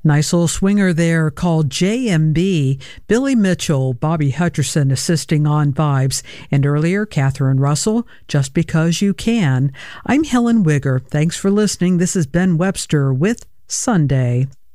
Nice little swinger there called JMB, Billy Mitchell, Bobby Hutcherson assisting on vibes, and earlier Catherine Russell, Just Because You Can. I'm Helen Wigger. Thanks for listening. This is Ben Webster with Sunday.